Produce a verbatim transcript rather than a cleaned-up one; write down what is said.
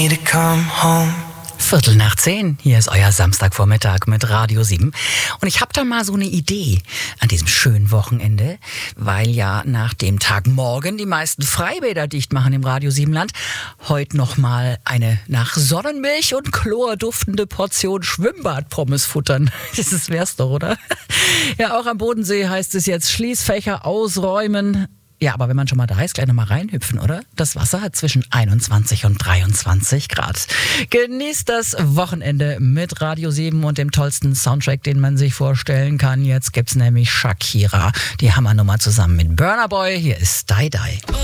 to come home. Viertel nach zehn, hier ist euer Samstagvormittag mit Radio sieben. Und ich habe da mal so eine Idee an diesem schönen Wochenende, weil ja nach dem Tag morgen die meisten Freibäder dicht machen im Radio sieben Land, heute nochmal eine nach Sonnenmilch und Chlor duftende Portion Schwimmbadpommes futtern. Das wär's doch, oder? Ja, auch am Bodensee heißt es jetzt Schließfächer ausräumen. Ja, aber wenn man schon mal da ist, gleich nochmal reinhüpfen, oder? Das Wasser hat zwischen einundzwanzig und dreiundzwanzig Grad. Genießt das Wochenende mit Radio sieben und dem tollsten Soundtrack, den man sich vorstellen kann. Jetzt gibt's nämlich Shakira, die Hammernummer zusammen mit Burna Boy. Hier ist Die Die.